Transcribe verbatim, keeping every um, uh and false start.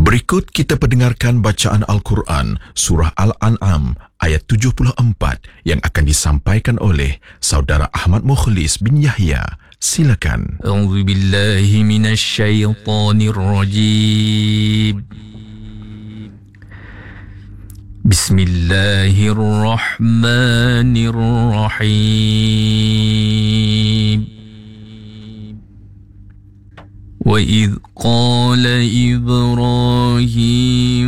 Berikut kita pendengarkan bacaan Al-Quran Surah Al-An'am ayat tujuh puluh empat yang akan disampaikan oleh Saudara Ahmad Mukhlis bin Yahya. Silakan. A'udzu billahi minasy syaithanir rajim. Bismillahirrahmanirrahim. Wa idh qala Ibrahim